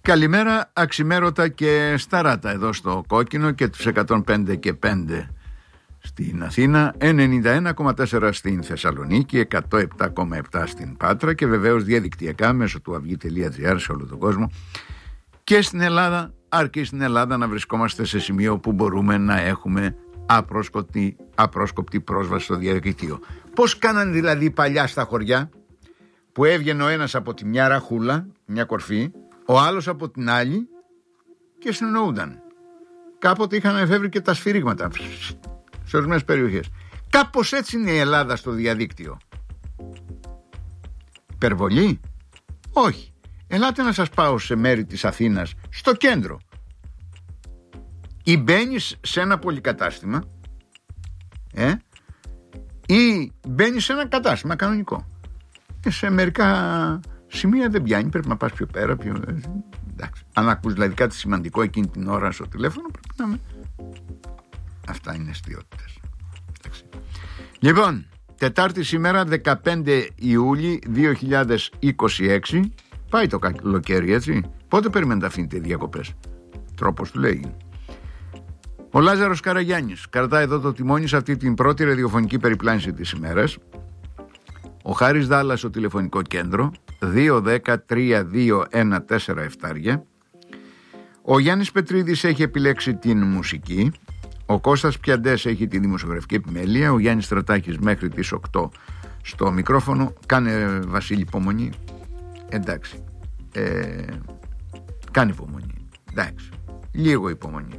Καλημέρα αξιμέρωτα και σταράτα εδώ στο Κόκκινο και τους 105 και 5 στην Αθήνα, 91,4 στην Θεσσαλονίκη, 107,7 στην Πάτρα και βεβαίως διαδικτυακά μέσω του αυγή.gr σε όλο τον κόσμο και στην Ελλάδα, αρκεί στην Ελλάδα να βρισκόμαστε σε σημείο που μπορούμε να έχουμε απρόσκοπτη πρόσβαση στο διαδίκτυο. Πώς κάναν δηλαδή παλιά στα χωριά, που έβγαινε ο ένας από τη μια ραχούλα, μια κορφή, ο άλλος από την άλλη και συνεννοούνταν. Κάποτε είχαν εφεύρει και τα σφυρίγματα σε ορισμένες περιοχές. Κάπως έτσι είναι η Ελλάδα στο διαδίκτυο. Υπερβολή? Όχι. Ελάτε να σας πάω σε μέρη της Αθήνας, στο κέντρο. Ή μπαίνεις σε ένα πολυκατάστημα ή μπαίνεις σε ένα κατάστημα κανονικό. Σε μερικά σημεία δεν πιάνει, πρέπει να πας πιο πέρα, εντάξει. Αν ακούς δηλαδή κάτι σημαντικό εκείνη την ώρα στο τηλέφωνο, πρέπει να αυτά είναι αστιότητες. Λοιπόν, Τετάρτη σήμερα 15 Ιούλη 2026. Πάει το καλοκαίρι, έτσι. Πότε περιμένετε να αφήνετε διακοπές? Τρόπος του λέγει. Ο Λάζαρος Καραγιάννης κρατάει εδώ το τιμόνι σε αυτή την πρώτη ραδιοφωνική περιπλάνηση της ημέρας. Ο Χάρης Δάλλας στο τηλεφωνικό κέντρο 2-10-3-2-1-4-7. Ο Γιάννης Πετρίδης έχει επιλέξει την μουσική. Ο Κώστας Πιαντές έχει τη δημοσιογραφική επιμέλεια. Ο Γιάννης Στρατάκης μέχρι τις 8 στο μικρόφωνο. Κάνε, Βασίλη, υπομονή. Εντάξει. Κάνε υπομονή. Εντάξει. Λίγο υπομονή.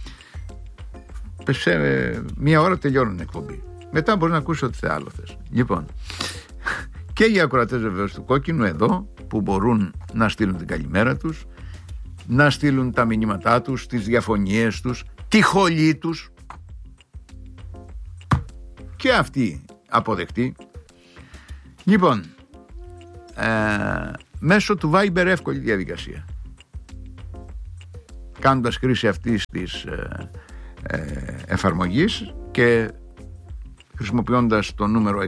Σε μία ώρα τελειώνουν την εκπομπή. Μετά μπορεί να ακούσει ό,τι άλλο θες. Λοιπόν, και οι ακροατές βεβαίως του Κόκκινου εδώ, που μπορούν να στείλουν την καλημέρα τους, να στείλουν τα μηνύματά τους, τις διαφωνίες τους, τη χολή τους, και αυτοί αποδεκτοί. Λοιπόν, μέσω του Viber εύκολη διαδικασία, κάνοντας χρήση αυτής της εφαρμογής και χρησιμοποιώντας το νούμερο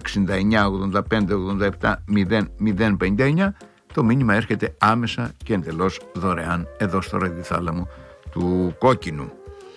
6985870059, το μήνυμα έρχεται άμεσα και εντελώς δωρεάν εδώ στο ραδιοθάλαμο του Κόκκινου.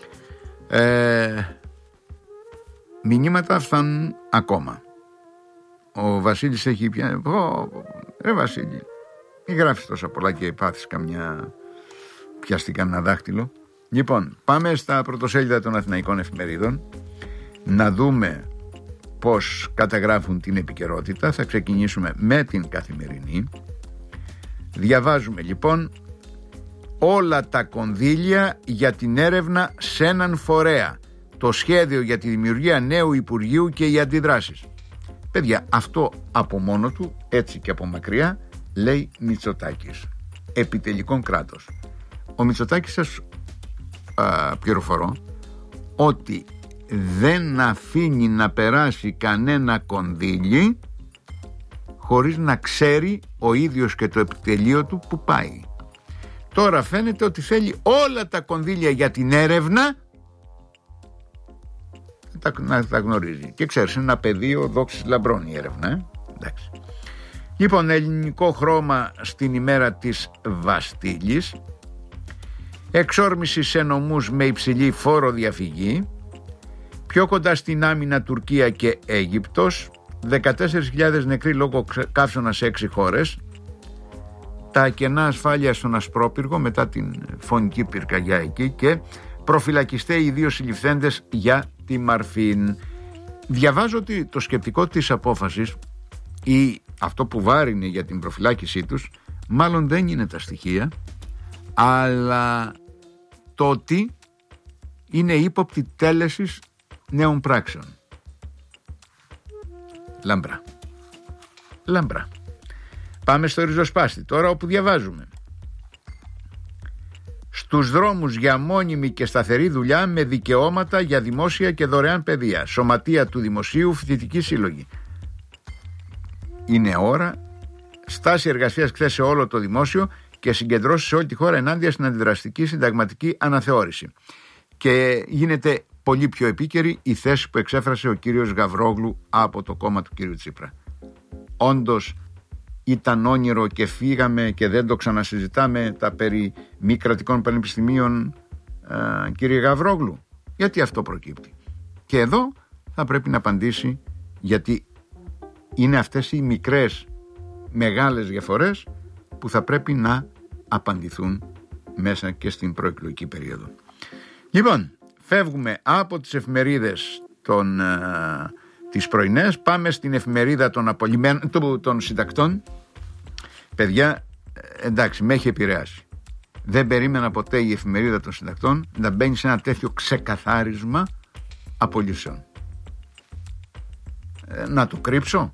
Μηνύματα φτάνουν ακόμα. Ο Βασίλης έχει πια... Ρε Βασίλη, μη γράφεις τόσα πολλά και πάθεις καμιά... πιαστεί κανένα δάχτυλο. Λοιπόν, πάμε στα πρωτοσέλιδα των αθηναϊκών εφημερίδων να δούμε πώς καταγράφουν την επικαιρότητα. Θα ξεκινήσουμε με την Καθημερινή. Διαβάζουμε λοιπόν: όλα τα κονδύλια για την έρευνα σε έναν φορέα, το σχέδιο για τη δημιουργία νέου Υπουργείου και οι αντιδράσεις. Παιδιά, αυτό από μόνο του, έτσι και από μακριά, λέει Μητσοτάκης. Επιτελικών κράτος. Ο Μητσοτάκης, σας πληροφορώ ότι δεν αφήνει να περάσει κανένα κονδύλι χωρίς να ξέρει ο ίδιος και το επιτελείο του που πάει. Τώρα φαίνεται ότι θέλει όλα τα κονδύλια για την έρευνα να τα γνωρίζει. Και ξέρεις, ένα πεδίο δόξης λαμπρών η έρευνα. Εντάξει. Λοιπόν, ελληνικό χρώμα στην ημέρα της Βαστίλης. Εξόρμηση σε νομούς με υψηλή φόρο διαφυγή. Πιο κοντά στην άμυνα Τουρκία και Αίγυπτος. 14.000 νεκροί λόγω καύσωνα σε 6 χώρες. Τα κενά ασφάλεια στον Ασπρόπυργο μετά την φωνική πυρκαγιά εκεί. Και προφυλακιστέ οι 2 συλληφθέντες για τη Μαρφίν. Διαβάζω ότι το σκεπτικό της απόφασης ή αυτό που βάρινε για την προφυλάκησή τους μάλλον δεν είναι τα στοιχεία, αλλά το ότι είναι ύποπτη τέλεσης νέων πράξεων. Λαμπρά. Λαμπρά. Πάμε στο ριζοσπάστη τώρα, όπου διαβάζουμε: στους δρόμους για μόνιμη και σταθερή δουλειά με δικαιώματα για δημόσια και δωρεάν παιδεία. Σωματεία του Δημοσίου, φοιτητική σύλλογη. Είναι ώρα. Στάση εργασίας χθες σε όλο το δημόσιο και συγκεντρώσεις σε όλη τη χώρα ενάντια στην αντιδραστική συνταγματική αναθεώρηση. Και γίνεται πολύ πιο επίκαιρη η θέση που εξέφρασε ο κύριος Γαβρόγλου από το κόμμα του κύριου Τσίπρα. Όντως ήταν όνειρο και φύγαμε και δεν το ξανασυζητάμε, τα περί μη κρατικών πανεπιστημίων, κύριε Γαβρόγλου? Γιατί αυτό προκύπτει. Και εδώ θα πρέπει να απαντήσει, γιατί είναι αυτές οι μικρές μεγάλες διαφορές που θα πρέπει να απαντηθούν μέσα και στην προεκλογική περίοδο. Λοιπόν, φεύγουμε από τις εφημερίδες τις πρωινές, πάμε στην εφημερίδα των συντακτών. Παιδιά, εντάξει, με έχει επηρεάσει. Δεν περίμενα ποτέ η εφημερίδα των συντακτών να μπαίνει σε ένα τέτοιο ξεκαθάρισμα απολύσεων. Να το κρύψω?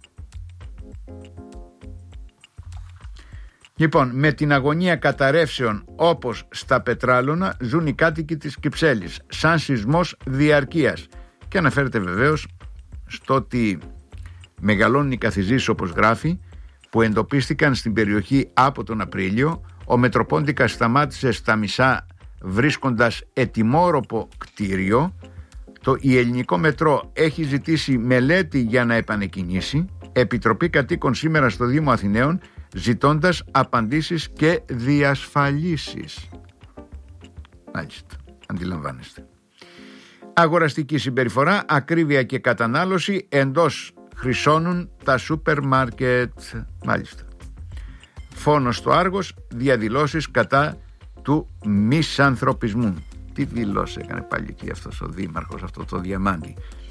Λοιπόν, με την αγωνία καταρρεύσεων όπως στα Πετράλωνα ζουν οι κάτοικοι της Κυψέλης, σαν σεισμός διαρκείας. Και αναφέρεται βεβαίως στο ότι μεγαλώνουν οι καθιζήσεις, όπως γράφει, που εντοπίστηκαν στην περιοχή από τον Απρίλιο. Ο Μετροπόντικας σταμάτησε στα μισά βρίσκοντας ετοιμόρροπο κτίριο. Η Ελληνικό Μετρό έχει ζητήσει μελέτη για να επανεκκινήσει. Επιτροπή Κατοίκων σήμερα στο Δήμο Αθηναίων, ζητώντας απαντήσεις και διασφαλίσεις. Μάλιστα, αντιλαμβάνεστε. Αγοραστική συμπεριφορά, ακρίβεια και κατανάλωση εντός χρυσώνουν τα σούπερ μάρκετ. Μάλιστα. Φόνος στο Άργος, διαδηλώσεις κατά του μισανθρωπισμού. Τι δηλώσει έκανε πάλι εκεί αυτός ο δήμαρχος, αυτό το διαμάντι?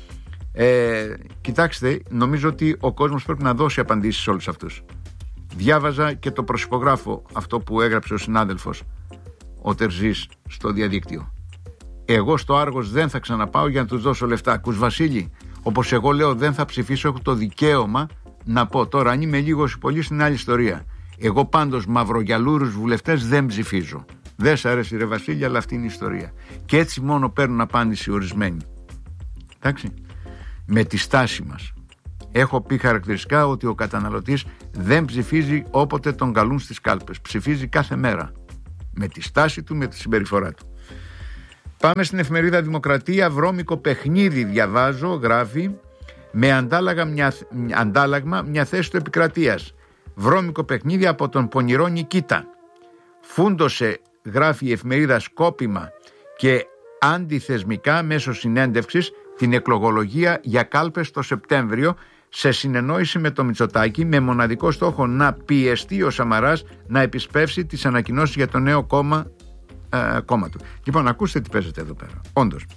Κοιτάξτε, νομίζω ότι ο κόσμος πρέπει να δώσει απαντήσεις σε όλους αυτούς. Διάβαζα και το προσυπογράφω αυτό που έγραψε ο συνάδελφος ο Τερζής στο διαδίκτυο. Εγώ στο Άργος δεν θα ξαναπάω για να τους δώσω λεφτά. Ακούς, Βασίλη, όπως εγώ λέω δεν θα ψηφίσω, έχω το δικαίωμα να πω. Τώρα αν είμαι λίγος ή πολύ στην άλλη ιστορία. Εγώ πάντως μαυρογιαλούρους βουλευτές δεν ψηφίζω. Δεν σ' αρέσει, ρε Βασίλη, αλλά αυτή είναι η ιστορία. Και έτσι μόνο παίρνουν απάντηση ορισμένοι. Εντάξει. Με τη στάση μας. Έχω πει χαρακτηριστικά ότι ο καταναλωτής δεν ψηφίζει όποτε τον καλούν στις κάλπες. Ψηφίζει κάθε μέρα. Με τη στάση του, με τη συμπεριφορά του. Πάμε στην εφημερίδα Δημοκρατία. Βρώμικο παιχνίδι, διαβάζω, γράφει, με αντάλλαγμα μια θέση του επικρατείας. Βρώμικο παιχνίδι από τον πονηρό Νικήτα. Φούντωσε, γράφει η εφημερίδα, σκόπιμα και αντιθεσμικά μέσω συνέντευξης την εκλογολογία για κάλπες το Σεπτέμβριο, σε συνεννόηση με το Μητσοτάκη, με μοναδικό στόχο να πιεστεί ο Σαμαράς να επισπεύσει τις ανακοινώσεις για το νέο κόμμα του. Λοιπόν, ακούστε τι παίζεται εδώ πέρα. Όντως,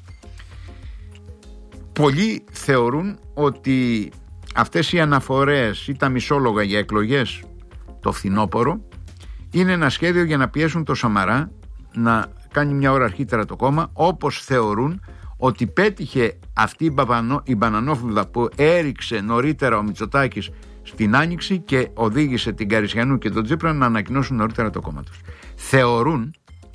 πολλοί θεωρούν ότι αυτές οι αναφορές ή τα μισόλογα για εκλογές το φθινόπωρο είναι ένα σχέδιο για να πιέσουν το Σαμαρά να κάνει μια ώρα αρχίτερα το κόμμα, όπως θεωρούν ότι πέτυχε αυτή η μπανανόφλουδα που έριξε νωρίτερα ο Μητσοτάκης στην Άνοιξη και οδήγησε την Καρισιανού και τον Τσίπρα να ανακοινώσουν νωρίτερα το κόμμα τους. Θεωρούν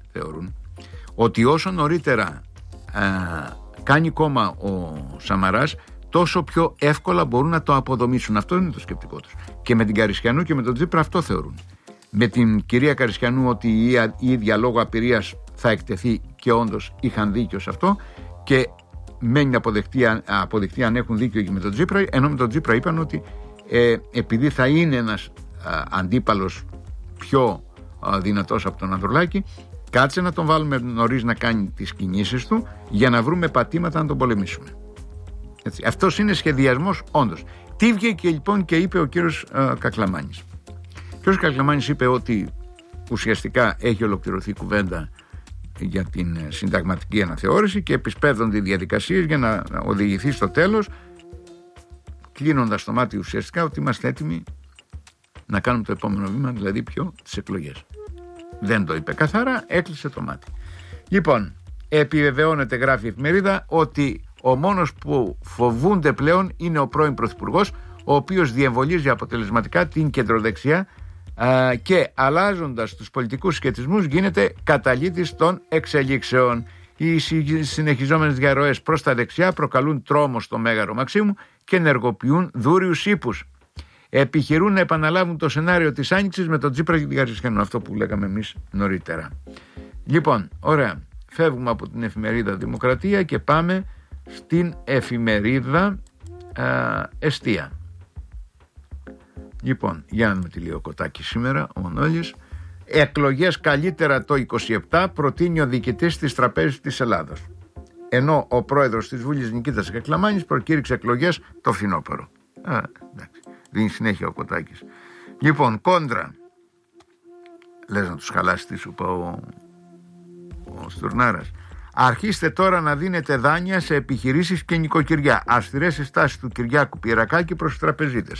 ότι όσο νωρίτερα κάνει κόμμα ο Σαμαράς, τόσο πιο εύκολα μπορούν να το αποδομήσουν. Αυτό είναι το σκεπτικό τους. Και με την Καρισιανού και με τον Τσίπρα αυτό θεωρούν. Με την κυρία Καρισιανού ότι η ίδια λόγω απειρίας θα εκτεθεί, και όντως είχαν δίκιο σε αυτό, και μένει να αποδειχτεί αν έχουν δίκιο και με τον Τσίπρα, ενώ με τον Τσίπρα είπαν ότι επειδή θα είναι ένας αντίπαλος πιο δυνατός από τον Ανδρουλάκη, κάτσε να τον βάλουμε νωρίς να κάνει τις κινήσεις του για να βρούμε πατήματα να τον πολεμήσουμε. Έτσι. Αυτός είναι σχεδιασμός όντως. Τι βγήκε λοιπόν και είπε ο κύριος Κακλαμάνης? Ο κύριος Κακλαμάνης είπε ότι ουσιαστικά έχει ολοκληρωθεί η κουβέντα για την συνταγματική αναθεώρηση και επισπεύδονται οι διαδικασίες για να οδηγηθεί στο τέλος, κλείνοντας το μάτι ουσιαστικά ότι είμαστε έτοιμοι να κάνουμε το επόμενο βήμα, δηλαδή τις εκλογές. Δεν το είπε καθαρά, έκλεισε το μάτι. Λοιπόν, επιβεβαιώνεται, γράφει η εφημερίδα, ότι ο μόνος που φοβούνται πλέον είναι ο πρώην Πρωθυπουργός, ο οποίος διεμβολίζει αποτελεσματικά την κεντροδεξιά και αλλάζοντας τους πολιτικούς σχετισμούς γίνεται καταλύτης των εξελίξεων. Οι συνεχιζόμενες διαρροές προς τα δεξιά προκαλούν τρόμο στο Μέγαρο Μαξίμου και ενεργοποιούν δούριους ύπους. Επιχειρούν να επαναλάβουν το σενάριο της Άνοιξης με τον Τσίπρα και την Καρισιανού, αυτό που λέγαμε εμείς νωρίτερα. Λοιπόν, ωραία, φεύγουμε από την εφημερίδα Δημοκρατία και πάμε στην εφημερίδα Εστία. Λοιπόν, για να δούμε τι λέει ο Κωτάκης σήμερα, ο Μανώλης. Εκλογές καλύτερα το 27 προτείνει ο διοικητής της Τραπέζης της Ελλάδος. Ενώ ο πρόεδρος της Βουλής Νικήτας Κακλαμάνης προκήρυξε εκλογές το φθινόπωρο. Εντάξει. Δίνει συνέχεια ο Κωτάκης. Λοιπόν, κόντρα. Λες να τους χαλάσει τι σου είπε ο Στουρνάρας. Αρχίστε τώρα να δίνετε δάνεια σε επιχειρήσεις και νοικοκυριά. Αυστηρές συστάσεις του Κυριάκου Πιερακάκη προς τους τραπεζίτες.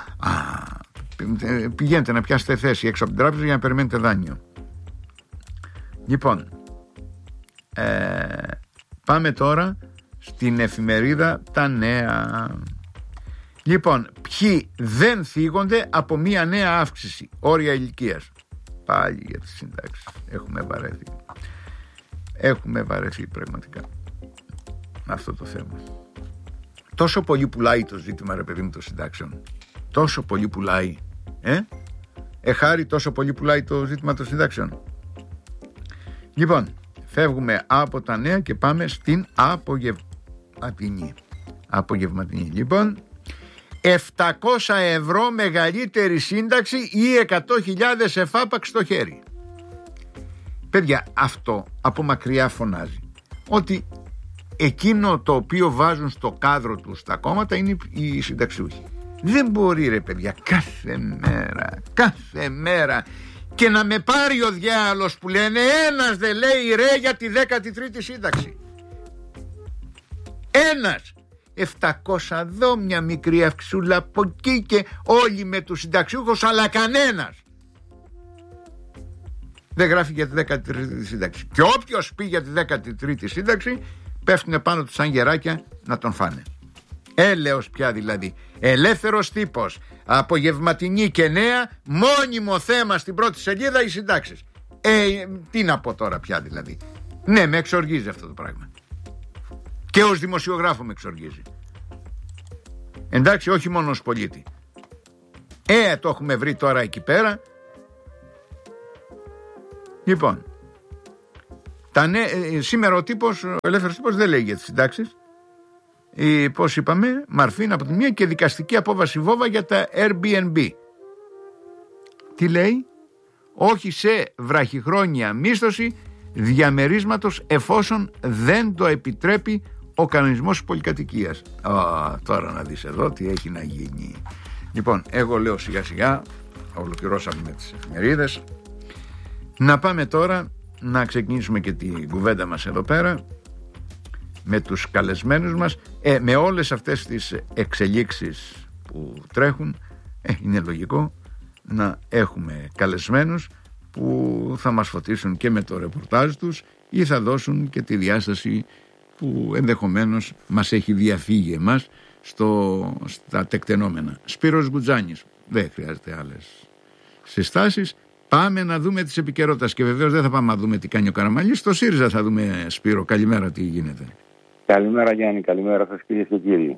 Πηγαίνετε να πιάσετε θέση έξω από την τράπεζα για να περιμένετε δάνειο. Λοιπόν, πάμε τώρα στην εφημερίδα Τα Νέα. Λοιπόν, ποιοι δεν θίγονται από μια νέα αύξηση όρια ηλικίας? Πάλι για τις συντάξεις έχουμε βαρεθεί πραγματικά με αυτό το θέμα. Τόσο πολύ πουλάει το ζήτημα, ρε παιδί μου, των συντάξεων. Τόσο πολύ πουλάει. Χάρη, τόσο πολύ πουλάει το ζήτημα των συντάξεων. Λοιπόν, φεύγουμε από Τα Νέα και πάμε στην απογευματινή. Λοιπόν, 700 ευρώ μεγαλύτερη σύνταξη ή 100.000 εφάπαξ στο χέρι. Παιδιά, αυτό από μακριά φωνάζει ότι εκείνο το οποίο βάζουν στο κάδρο τους τα κόμματα είναι οι συνταξιούχοι. Δεν μπορεί, ρε παιδιά, κάθε μέρα και να με πάρει ο διάολος που λένε ένας δεν λέει ρε για τη 13η σύνταξη. Ένας. 700 δω, μια μικρή αυξούλα από εκεί και όλοι με τους συνταξιούχους, αλλά κανένας δεν γράφει για τη 13η σύνταξη. Και όποιος πει για τη 13η σύνταξη πέφτουν πάνω τους σαν γεράκια να τον φάνε. Έλεος πια δηλαδή. Ελεύθερος τύπος, απογευματινή και νέα, μόνιμο θέμα στην πρώτη σελίδα οι συντάξεις. Τι να πω τώρα πια δηλαδή. Ναι, με εξοργίζει αυτό το πράγμα. Και ως δημοσιογράφο με εξοργίζει. Εντάξει, όχι μόνο ως πολίτη. Το έχουμε βρει τώρα εκεί πέρα. Λοιπόν, σήμερα ο ελεύθερος τύπος δεν λέει για τις συντάξεις. Πώς είπαμε, Μαρφίν από τη μία και δικαστική απόβαση Βόβα για τα Airbnb. Τι λέει? Όχι σε βραχυχρόνια μίσθωση διαμερίσματος εφόσον δεν το επιτρέπει ο κανονισμός πολυκατοικίας. Τώρα να δεις εδώ τι έχει να γίνει. Λοιπόν, εγώ λέω σιγά σιγά, ολοκληρώσαμε με τις εφημερίδες, να πάμε τώρα να ξεκινήσουμε και την κουβέντα μας εδώ πέρα με τους καλεσμένους μας. Με όλες αυτές τις εξελίξεις που τρέχουν, είναι λογικό να έχουμε καλεσμένους που θα μας φωτίσουν και με το ρεπορτάζ τους ή θα δώσουν και τη διάσταση που ενδεχομένως μας έχει διαφύγει εμάς στα τεκτενόμενα. Σπύρος Γκουτζάνης, δεν χρειάζεται άλλες συστάσεις. Πάμε να δούμε τις επικαιρότητες και βεβαίως δεν θα πάμε να δούμε τι κάνει ο Καραμανλής. Στο ΣΥΡΙΖΑ θα δούμε, Σπύρο, καλημέρα, τι γίνεται. Καλημέρα Γιάννη, καλημέρα σας κυρίες και κύριοι.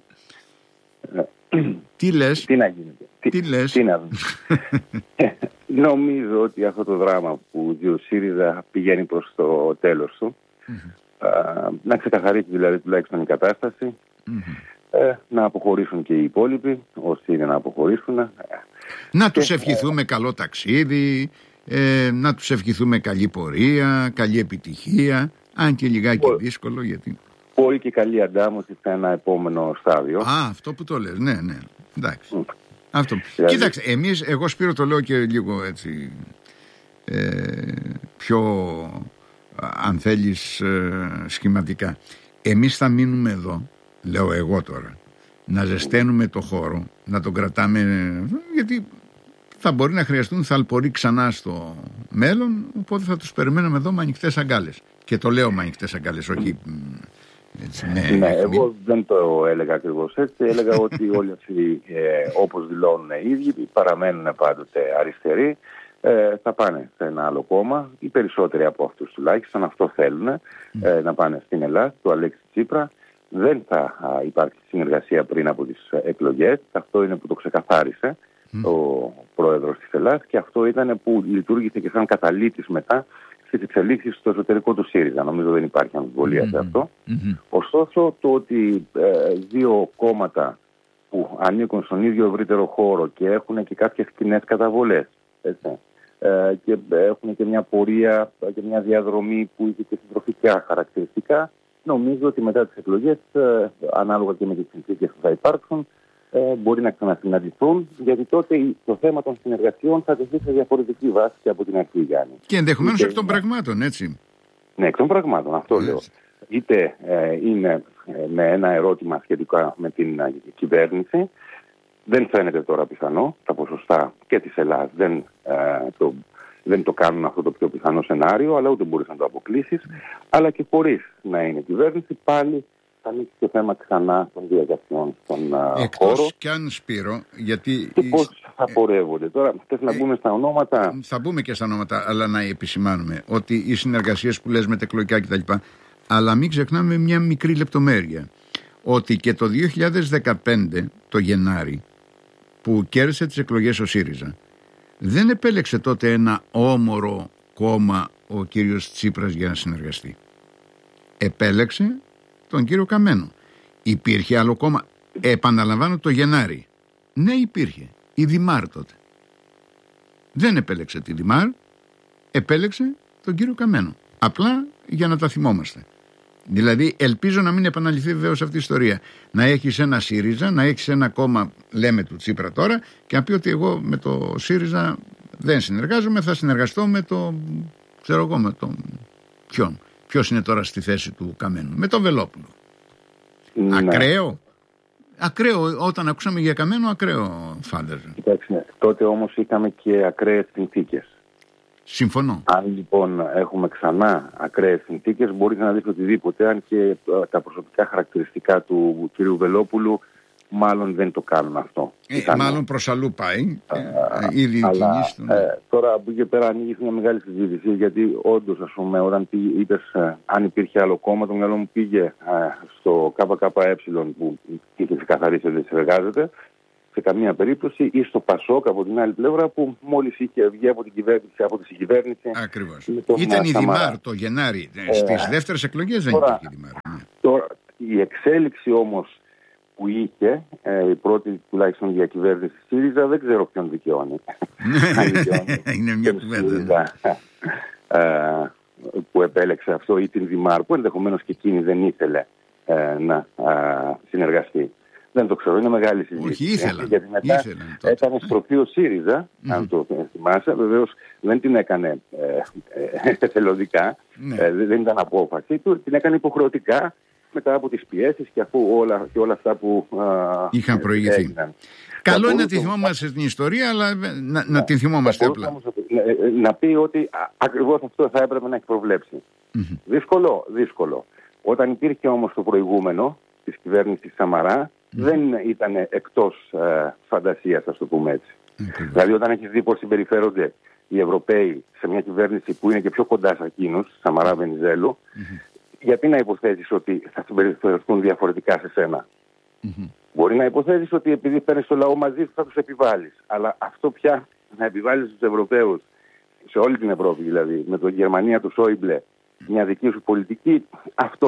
Τι λες? Τι να γίνεται? Τι να δούμε. Νομίζω ότι αυτό το δράμα που ζει ο ΣΥΡΙΖΑ πηγαίνει προς το τέλος του. Να ξεκαθαρίσει δηλαδή τουλάχιστον η κατάσταση. Να αποχωρήσουν και οι υπόλοιποι, όσοι είναι να αποχωρήσουν. Να τους ευχηθούμε καλό ταξίδι, να τους ευχηθούμε καλή πορεία, καλή επιτυχία, αν και λιγάκι δύσκολο γιατί... Πολύ και καλή αντάμωση σε ένα επόμενο στάδιο. Αυτό που το λες, ναι, εντάξει. Αυτό. Δηλαδή... Κοίταξε, εγώ Σπύρο το λέω και λίγο έτσι πιο, αν θέλεις, σχηματικά. Εμείς θα μείνουμε εδώ, λέω εγώ τώρα, να ζεσταίνουμε το χώρο, να τον κρατάμε, γιατί θα μπορεί να χρειαστούν θαλποροί ξανά στο μέλλον, οπότε θα τους περιμένουμε εδώ με ανοιχτές αγκάλες. Και το λέω με ανοιχτές αγκάλες, όχι... Έτσι, ναι, εγώ δεν το έλεγα ακριβώς έτσι. Έλεγα ότι όλοι αυτοί, όπως δηλώνουν οι ίδιοι, παραμένουν πάντοτε αριστεροί. Θα πάνε σε ένα άλλο κόμμα. Οι περισσότεροι από αυτούς τουλάχιστον αυτό θέλουν, να πάνε στην Ελλάδα, του Αλέξη Τσίπρα. Δεν θα υπάρξει συνεργασία πριν από τις εκλογές. Αυτό είναι που το ξεκαθάρισε ο πρόεδρος της Ελλάδας και αυτό ήταν που λειτουργήσε και σαν καταλύτης μετά στις εξελίξεις στο εσωτερικό του ΣΥΡΙΖΑ. Νομίζω δεν υπάρχει αμφιβολία σε αυτό. Ωστόσο, το ότι δύο κόμματα που ανήκουν στον ίδιο ευρύτερο χώρο και έχουν και κάποιες κοινές καταβολές, έτσι, και έχουν και μια πορεία και μια διαδρομή που είχε και συντροφικά χαρακτηριστικά, νομίζω ότι μετά τις εκλογές, ανάλογα και με τις συνθήκες που θα υπάρξουν, μπορεί να ξανασυναντηθούν, γιατί τότε το θέμα των συνεργασιών θα τεθεί σε διαφορετική βάση και από την αρχή, Γιάννη. Και ενδεχομένως εκ των πραγμάτων, έτσι. Ναι, εκ των πραγμάτων, αυτό λέω. Είτε είναι με ένα ερώτημα σχετικά με την κυβέρνηση, δεν φαίνεται τώρα πιθανό, τα ποσοστά και της Ελλάδας δεν το κάνουν αυτό το πιο πιθανό σενάριο, αλλά ούτε μπορείς να το αποκλείσεις, αλλά και χωρίς να είναι κυβέρνηση, πάλι θα ανοίξει το θέμα ξανά των διαδικασιών στον χώρο. Εκτός κι αν, Σπύρο, γιατί... Και πώς θα πορεύονται. Τώρα θες να μπούμε στα ονόματα. Θα μπούμε και στα ονόματα, αλλά να επισημάνουμε ότι οι συνεργασίες που λες μετεκλογικά κτλ. Αλλά μην ξεχνάμε μια μικρή λεπτομέρεια. Ότι και το 2015, το Γενάρη, που κέρδισε τις εκλογές ο ΣΥΡΙΖΑ, δεν επέλεξε τότε ένα όμορο κόμμα ο κύριος Τσίπρας για να συνεργαστεί. Επέλεξε τον κύριο Καμένο. Υπήρχε άλλο κόμμα? Επαναλαμβάνω, το Γενάρη. Ναι, υπήρχε. Η Δημάρ τότε. Δεν επέλεξε τη Δημάρ, επέλεξε τον κύριο Καμένο. Απλά για να τα θυμόμαστε. Δηλαδή, ελπίζω να μην επαναληφθεί βεβαίως αυτή η ιστορία. Να έχεις ένα ΣΥΡΙΖΑ, να έχεις ένα κόμμα, λέμε του Τσίπρα τώρα, και να πει ότι εγώ με το ΣΥΡΙΖΑ δεν συνεργάζομαι, θα συνεργαστώ με το. Ξέρω εγώ, με τον. Ποιον? Ποιος είναι τώρα στη θέση του Καμένου? Με τον Βελόπουλο. Ναι. Ακραίο. Ακραίο. Όταν ακούσαμε για Καμένο, ακραίο φάνταζα. Κοιτάξτε, τότε όμως είχαμε και ακραίες συνθήκες. Συμφωνώ. Αν λοιπόν έχουμε ξανά ακραίες συνθήκες, μπορείτε να δείτε οτιδήποτε, αν και τα προσωπικά χαρακτηριστικά του κ. Βελόπουλου μάλλον δεν το κάνουν αυτό. Μάλλον προς αλλού πάει. Ήδη η κινήση του. Τώρα από εκεί και πέρα ανοίγει μια μεγάλη συζήτηση, γιατί όντως, ας πούμε, όταν είπες αν υπήρχε άλλο κόμμα, το μυαλό μου πήγε στο ΚΚΕ που είχε ξεκαθαρίσει ότι δεν συνεργάζεται σε καμία περίπτωση, ή στο ΠΑΣΟΚ από την άλλη πλευρά που μόλις είχε βγει από την κυβέρνηση, από τη συγκυβέρνηση. Ακριβώς. Ήταν η Δημάρ το Γενάρη. Στις δεύτερες εκλογές δεν υπήρχε η Δημάρ. Τώρα, η εξέλιξη όμως που είχε, η πρώτη τουλάχιστον διακυβέρνηση ΣΥΡΙΖΑ, δεν ξέρω ποιον δικαιώνει. Είναι μια κουβέντα. Που επέλεξε αυτό, ή την Δημάρ, που ενδεχομένως και εκείνη δεν ήθελε να συνεργαστεί. Δεν το ξέρω, είναι μεγάλη συζήτηση. Όχι, ήθελαν. Γιατί μετά έκανε στροφή ο ΣΥΡΙΖΑ, αν το θυμάσαι. Βεβαίως δεν την έκανε εθελοντικά, δεν ήταν απόφαση του, την έκανε υποχρεωτικά μετά από τις πιέσεις και αφού όλα αυτά που είχαν προηγηθεί. Καλό είναι να τη θυμόμαστε την ιστορία, αλλά να την θυμόμαστε απλά. Να πει ότι ακριβώς αυτό θα έπρεπε να έχει προβλέψει. Δύσκολο. Όταν υπήρχε όμως το προηγούμενο της κυβέρνησης Σαμαρά, δεν ήταν εκτός φαντασίας, ας το πούμε έτσι. Δηλαδή, όταν έχεις δει πώς συμπεριφέρονται οι Ευρωπαίοι σε μια κυβέρνηση που είναι και πιο κοντά σε εκείνους, Σαμαρά Βενιζέλου, γιατί να υποθέσεις ότι θα συμπεριφερθούν διαφορετικά σε σένα? Μπορεί να υποθέσεις ότι επειδή παίρνεις το λαό μαζί σου θα τους επιβάλλεις. Αλλά αυτό πια να επιβάλλεις στους Ευρωπαίους, σε όλη την Ευρώπη δηλαδή, με τον Γερμανία του Σόιμπλε, μια δική σου πολιτική, αυτό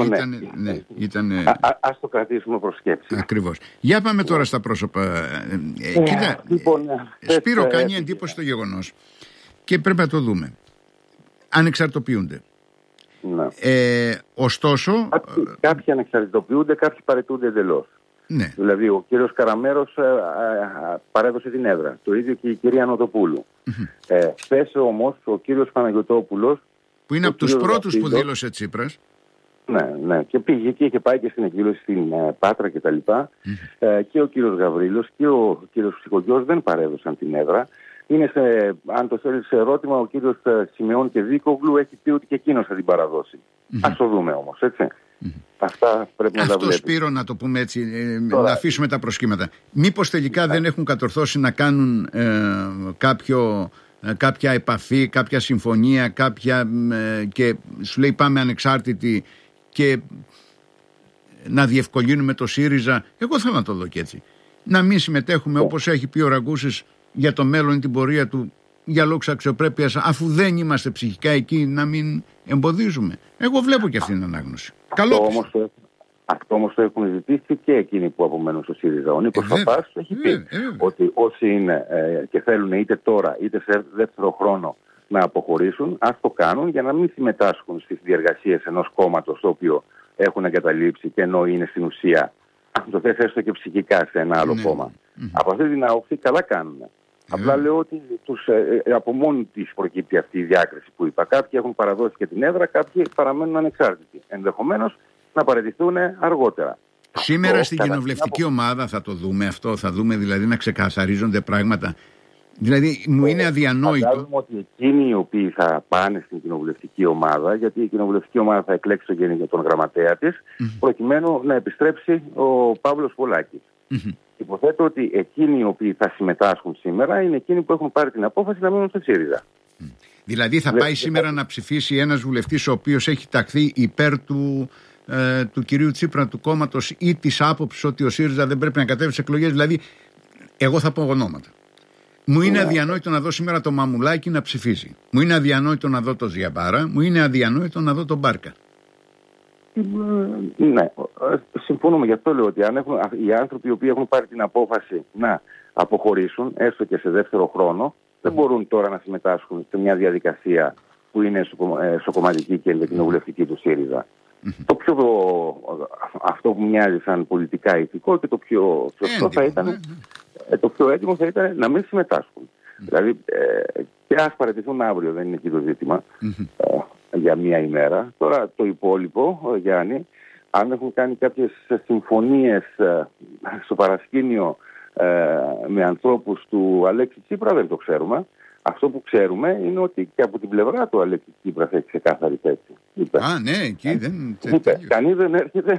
ας το κρατήσουμε προς σκέψη. Ακριβώς. Για πάμε τώρα στα πρόσωπα. Κοίτα, λοιπόν, Σπύρο, κάνει εντύπωση το γεγονός και πρέπει να το δούμε. Ανεξαρτοποιούνται. Ναι. Ωστόσο... Κάποιοι ανεξαρτητοποιούνται, κάποιοι παραιτούνται εντελώς. Ναι. Δηλαδή ο κύριος Καραμέρος παρέδωσε την έδρα. Το ίδιο και η κυρία Νοτοπούλου. Χθες όμως ο κύριος Παναγιωτόπουλος, που είναι από τους πρώτους που δήλωσε Τσίπρας. Ναι. Και πήγε και είχε πάει και στην εκδήλωση στην Πάτρα κτλ. Και ο κύριος Γαβρίλος και ο κύριος Ψυχογιός δεν παρέδωσαν την έδρα. Είναι αν το θέλεις σε ερώτημα, ο κύριος Σιμεών και Δίκογλου έχει πει ότι και εκείνος θα την παραδώσει. Ας το δούμε όμως, έτσι. Αυτά πρέπει να τα βλέπουμε. Αυτό, Σπύρο, να το πούμε έτσι, να αφήσουμε τα προσκύματα. Μήπως τελικά δεν έχουν κατορθώσει να κάνουν κάποια επαφή, κάποια συμφωνία, και σου λέει πάμε ανεξάρτητοι και να διευκολύνουμε το ΣΥΡΙΖΑ? Εγώ θέλω να το δω και έτσι. Να μην συμμετέχουμε όπως έχει πει ο Ραγκούσης για το μέλλον, την πορεία του, για λόγους αξιοπρέπειας, αφού δεν είμαστε ψυχικά εκεί, να μην εμποδίζουμε. Εγώ βλέπω και αυτή την ανάγνωση. Καλό. Αυτό όμως το έχουν ζητήσει και εκείνοι που απομένουν στο ΣΥΡΙΖΑ. Ο Νίκος Παπάς έχει πει ότι όσοι είναι και θέλουν είτε τώρα είτε σε δεύτερο χρόνο να αποχωρήσουν, ας το κάνουν για να μην συμμετάσχουν στις διεργασίες ενός κόμματος το οποίο έχουν εγκαταλείψει και ενώ είναι στην ουσία, αν το θες έστω και ψυχικά, σε ένα άλλο κόμμα. Από αυτή την άποψη καλά κάνουν. Απλά λέω ότι από μόνη της προκύπτει αυτή η διάκριση που είπα. Κάποιοι έχουν παραδώσει και την έδρα, κάποιοι παραμένουν ανεξάρτητοι. Ενδεχομένως να παραιτηθούν αργότερα. Σήμερα στην κοινοβουλευτική ομάδα θα το δούμε αυτό, θα δούμε δηλαδή να ξεκαθαρίζονται πράγματα. Δηλαδή μου είναι αδιανόητο. Φαντάζομαι ότι εκείνοι οι οποίοι θα πάνε στην κοινοβουλευτική ομάδα, γιατί η κοινοβουλευτική ομάδα θα εκλέξει τον γραμματέα της, προκειμένου να επιστρέψει ο Παύλος Πολάκης. Υποθέτω ότι εκείνοι οι οποίοι θα συμμετάσχουν σήμερα είναι εκείνοι που έχουν πάρει την απόφαση να μείνουν στο ΣΥΡΙΖΑ. Δηλαδή θα πάει σήμερα να ψηφίσει ένας βουλευτής ο οποίος έχει ταχθεί υπέρ του κυρίου Τσίπρα, του κόμματος, ή της άποψης ότι ο ΣΥΡΙΖΑ δεν πρέπει να κατέβει στις εκλογές. Δηλαδή, εγώ θα πω ονόματα. Μου είναι αδιανόητο να δω σήμερα το Μαμουλάκι να ψηφίσει. Μου είναι αδιανόητο να δω το Ζιαμπάρα. Μου είναι αδιανόητο να δω τον Μπάρκα. Ναι, συμφωνούμε. Γι' αυτό λέω ότι αν οι άνθρωποι οι οποίοι έχουν πάρει την απόφαση να αποχωρήσουν, έστω και σε δεύτερο χρόνο, δεν μπορούν τώρα να συμμετάσχουν σε μια διαδικασία που είναι σοκομματική και κοινοβουλευτική του ΣΥΡΙΖΑ. Αυτό που μοιάζει σαν πολιτικά ηθικό και το πιο σωστό θα ήταν, το πιο έτοιμο θα ήταν να μην συμμετάσχουν. Δηλαδή, και ας παραιτηθούν αύριο, δεν είναι εκεί το ζήτημα, για μία ημέρα. Τώρα το υπόλοιπο, Γιάννη, αν έχουν κάνει κάποιες συμφωνίες στο παρασκήνιο με ανθρώπους του Αλέξη Τσίπρα, δεν το ξέρουμε. Αυτό που ξέρουμε είναι ότι και από την πλευρά του Αλέξη Τσίπρα έχει ξεκάθαρη θέση. Ναι, εκεί δεν... Κανείς δεν έρχεται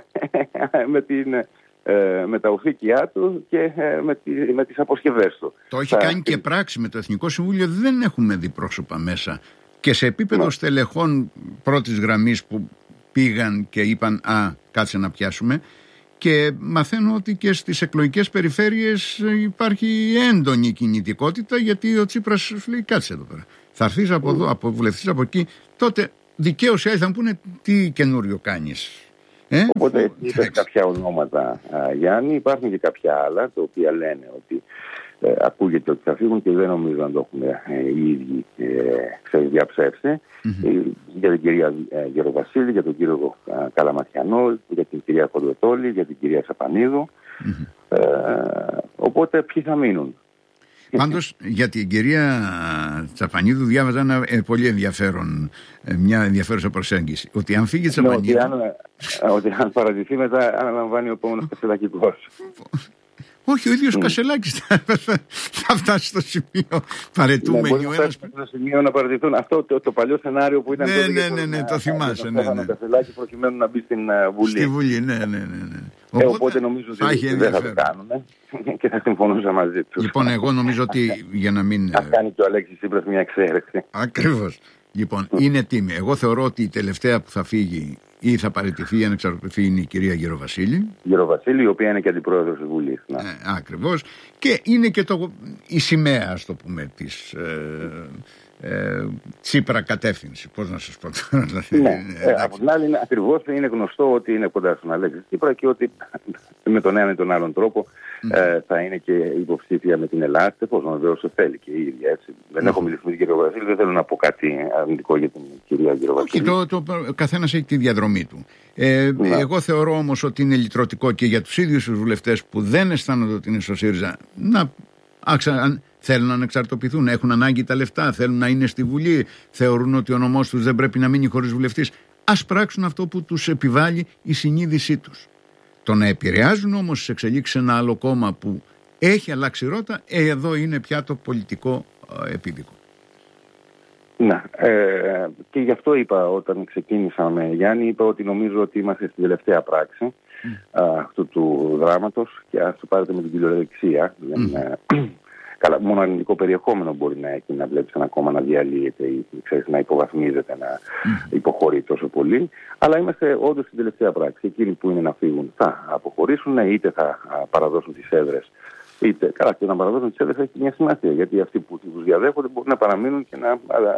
με τα οφήκια του και με τις αποσκευές του. Το έχει κάνει και πράξη με το Εθνικό Συμβούλιο. Δεν έχουμε δει πρόσωπα μέσα. Και σε επίπεδο στελεχών πρώτης γραμμής που πήγαν και είπαν κάτσε να πιάσουμε. Και μαθαίνω ότι και στις εκλογικές περιφέρειες υπάρχει έντονη κινητικότητα, γιατί ο Τσίπρας σου λέει κάτσε εδώ πέρα. Θα έρθεις από εδώ, από βουλευτής από εκεί, τότε δικαίως θα μου πούνε τι καινούριο κάνεις. Οπότε είπες κάποια ονόματα, Γιάννη, υπάρχουν και κάποια άλλα τα οποία λένε ότι ακούγεται ότι θα φύγουν και δεν νομίζω να το έχουν οι ίδιοι διαψεύσει. Για την κυρία Γεροβασίλη, για τον κύριο Καλαματιανό, για την κυρία Κοντοτόλη, για την κυρία Τσαπανίδου. Οπότε ποιοι θα μείνουν. Πάντως για την κυρία Τσαπανίδου διάβαζα ένα πολύ ενδιαφέρον, μια ενδιαφέρουσα προσέγγιση. Ότι αν φύγει Τσαπανίδου... Ότι αν παρατηθεί μετά αναλαμβάνει ο επόμενος Κασελάκης. Όχι, ο ίδιος Κασελάκης θα φτάσει στο σημείο παρετούμενοι. Μπορεί στο σημείο να παρατηθούν. Αυτό το παλιό σενάριο που ήταν... Ναι, το θυμάσαι. Ο Κασελάκης προκειμένου να μπει στην Βουλή. Στη Βουλή, ναι. Οπότε νομίζω ότι δεν θα το κάνουν και θα συμφωνούσα μαζί τους. Λοιπόν, εγώ νομίζω ότι για να μην... Θα κάνει και ο Αλέξης Τσίπρας μια εξαίρεση. Ακριβώς. Λοιπόν, είναι τίμη. Εγώ θεωρώ ότι η τελευταία που θα φύγει ή θα παραιτηθεί ή αν εξαρτηθεί είναι η κυρία Γεροβασίλη. Γεροβασίλη, η οποία είναι και αντιπρόεδρος της Βουλής. Ναι. Ακριβώς. Και είναι και η σημαία, ας το πούμε, της Τσίπρα κατεύθυνση. Πώς να σας πω τώρα. Ναι, από την άλλη, ακριβώς είναι γνωστό ότι είναι κοντά στον Αλέξη Τσίπρα και ότι με τον ένα ή τον άλλον τρόπο θα είναι και υποψήφια με την Ελλάδα, εφόσον βεβαίως το θέλει και η ίδια. Έτσι. Δεν έχω μιλήσει με την κυρία Γεροβασίλη, δεν θέλω να πω κάτι αρνητικό για την κυρία Γεροβασίλη. Όχι, ο καθένας έχει τη διαδρομή του. Εγώ θεωρώ όμως ότι είναι λυτρωτικό και για τους ίδιους τους βουλευτές που δεν αισθάνονται ότι είναι στο ΣΥΡΙΖΑ θέλουν να ανεξαρτοποιηθούν, έχουν ανάγκη τα λεφτά, θέλουν να είναι στη Βουλή, θεωρούν ότι ο νομός τους δεν πρέπει να μείνει χωρίς βουλευτής. Ας πράξουν αυτό που τους επιβάλλει η συνείδησή τους. Το να επηρεάζουν όμως τις εξελίξεις σε ένα άλλο κόμμα που έχει αλλάξει ρότα, εδώ είναι πια το πολιτικό επίδικο. Ναι, και γι' αυτό είπα όταν ξεκίνησα με Γιάννη, είπα ότι νομίζω ότι είμαστε στην τελευταία πράξη αυτού του δράματος και ας το πάρετε με την κυριολεξία. Καλά, μόνο αρνητικό περιεχόμενο μπορεί να έχει να βλέπεις ένα κόμμα να διαλύεται ή να υποβαθμίζεται, να υποχωρεί τόσο πολύ. Αλλά είμαστε όντως στην τελευταία πράξη. Εκείνοι που είναι να φύγουν θα αποχωρήσουν, είτε θα παραδώσουν τις έδρες είτε καλά και να παραδώσουν τις έδρες έχει μια σημασία. Γιατί αυτοί που τους διαδέχονται μπορούν να παραμείνουν και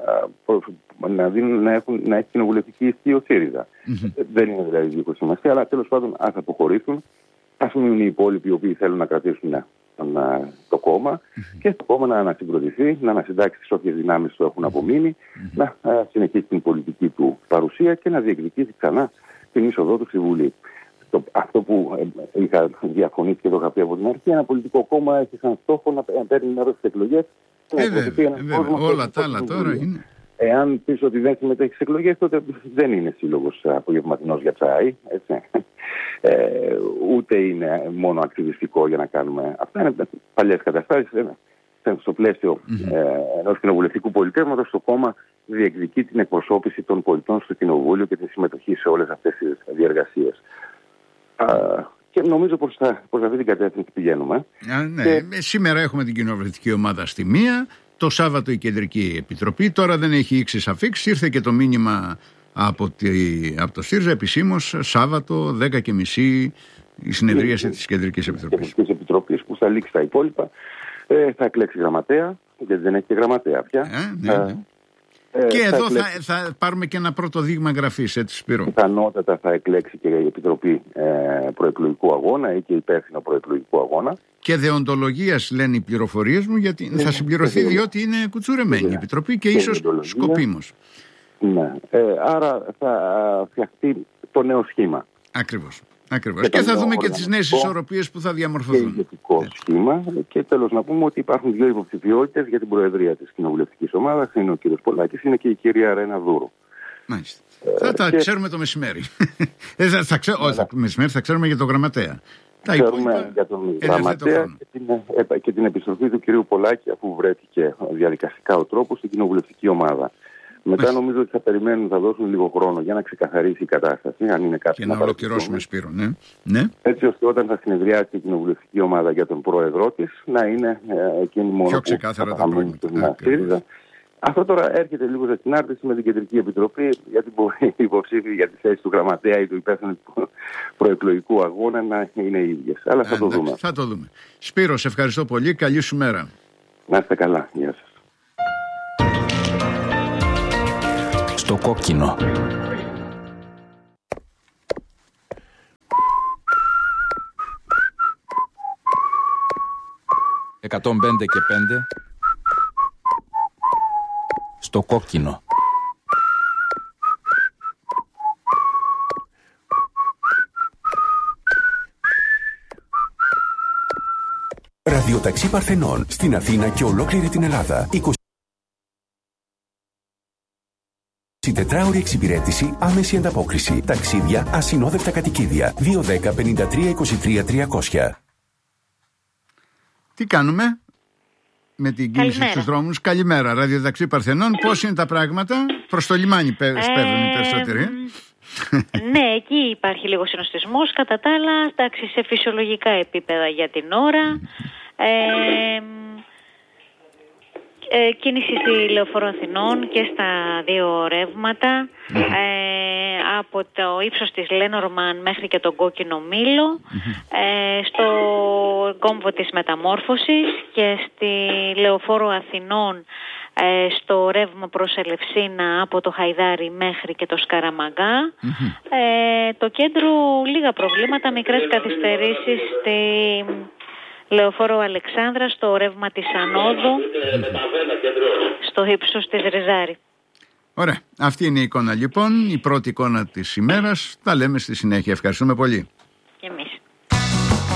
να έχει κοινοβουλευτική ισχύ ο ΣΥΡΙΖΑ. Δεν είναι δηλαδή δίκο σημασία, αλλά τέλος πάντων ας αποχωρήσουν. Ας μείνουν οι υπόλοιποι οι οποίοι θέλουν να κρατήσουν το κόμμα και το κόμμα να ανασυγκροτηθεί, να ανασυντάξει τις όποιες δυνάμεις που έχουν απομείνει, να συνεχίσει την πολιτική του παρουσία και να διεκδικήσει ξανά την είσοδό του στη Βουλή. Αυτό που είχα διαφωνήσει και το είχα πει από την αρχή, ένα πολιτικό κόμμα έχει σαν στόχο να παίρνει μέρος στις εκλογές. Όλα τα άλλα τώρα είναι. Εάν πεις ότι δεν συμμετέχει στις εκλογές, τότε δεν είναι σύλλογος απογευματινός για τσάι. Ούτε είναι μόνο ακτιβιστικό για να κάνουμε. Αυτά είναι παλιές καταστάσεις. Στο πλαίσιο ενός κοινοβουλευτικού πολιτεύματος, το κόμμα διεκδικεί την εκπροσώπηση των πολιτών στο κοινοβούλιο και τη συμμετοχή σε όλες αυτές τις διεργασίες. Και νομίζω προς αυτή την κατεύθυνση πηγαίνουμε. Σήμερα έχουμε την κοινοβουλευτική ομάδα στη μία, το Σάββατο η Κεντρική Επιτροπή. Τώρα δεν έχει ύξεις αφήξεις. Ήρθε και το μήνυμα από το ΣΥΡΙΖΑ επισήμως Σάββατο 10:30 η συνεδρίαση της Κεντρικής Επιτροπής. Της Επιτροπής που θα λήξει τα υπόλοιπα. Θα εκλέξει γραμματέα, γιατί δεν έχει και γραμματέα πια. Και εδώ θα πάρουμε και ένα πρώτο δείγμα γραφής, έτσι Σπύρο. Πιθανότατα θα εκλέξει και η Επιτροπή Προεκλογικού Αγώνα ή και υπεύθυνο προεκλογικού αγώνα. Και δεοντολογίας λένε οι πληροφορίες μου, γιατί θα συμπληρωθεί διότι είναι κουτσουρεμένη η Επιτροπή και ίσως σκοπίμως. Ναι. Άρα θα φτιαχτεί το νέο σχήμα. Ακριβώς. Και θα δούμε και τις νέες ισορροπίες που θα διαμορφωθούν. Και ηγετικό σχήμα. Και τέλος να πούμε ότι υπάρχουν δύο υποψηφιότητες για την προεδρία της κοινοβουλευτικής ομάδας. Είναι ο κύριος Πολάκης, είναι και η κυρία Ρένα Δούρου. Μάλιστα. Θα τα ξέρουμε το μεσημέρι. Μεσημέρι θα ξέρουμε για τον γραμματέα. Ξέρουμε για τον γραμματέα και την επιστροφή του κυρίου Πολάκη, αφού βρέθηκε διαδικαστικά ο τρόπος στην κοινοβουλευτική ομάδα. Μετά νομίζω ότι θα περιμένουν, θα δώσουν λίγο χρόνο για να ξεκαθαρίσει η κατάσταση. Αν είναι κάτι και να ολοκληρώσουμε, Σπύρο. Ναι. Έτσι ώστε όταν θα συνεδριάσει η κοινοβουλευτική ομάδα για τον πρόεδρό της να είναι εκείνη μόνο πιο ξεκάθαρα τα πράγματα. Αυτό τώρα έρχεται λίγο σε συνάρτηση με την Κεντρική Επιτροπή, γιατί μπορεί οι υποψήφοι για τη θέση του γραμματέα ή του υπεύθυνου προεκλογικού αγώνα να είναι οι ίδιες. Αλλά θα το δούμε. Θα το δούμε. Σπύρο, σε ευχαριστώ πολύ. Καλή σου μέρα. Να είστε καλά. Γεια σας. Στο κόκκινο. «105 και 5» στο κόκκινο. Ραδιοταξί Παρθενών στην Αθήνα και ολόκληρη την Ελλάδα. 24ωρη εξυπηρέτηση, άμεση ανταπόκριση. Ταξίδια, ασυνόδευτα κατοικίδια. 210 53 23 300. Τι κάνουμε με την κίνηση στους δρόμους? Καλημέρα, Ραδιοταξί Παρθενών. Πώς είναι τα πράγματα? Προς το λιμάνι σπέβρουν οι περισσότεροι. Ναι, εκεί υπάρχει λίγο συνοστισμός. Κατά τα άλλα, εντάξει, σε φυσιολογικά επίπεδα για την ώρα. Κίνηση στη Λεωφόρο Αθηνών και στα δύο ρεύματα, από το ύψος της Λένορμαν μέχρι και τον Κόκκινο Μήλο, στο κόμβο της Μεταμόρφωσης και στη Λεωφόρο Αθηνών στο ρεύμα προς Ελευσίνα από το Χαϊδάρι μέχρι και το Σκαραμαγκά. Το κέντρο λίγα προβλήματα, μικρές καθυστερήσεις στη Λεωφόρο Αλεξάνδρα, στο ρεύμα της Ανόδου, στο ύψος της Ριζάρη. Ωραία. Αυτή είναι η εικόνα λοιπόν, η πρώτη εικόνα της ημέρας. Τα λέμε στη συνέχεια. Ευχαριστούμε πολύ.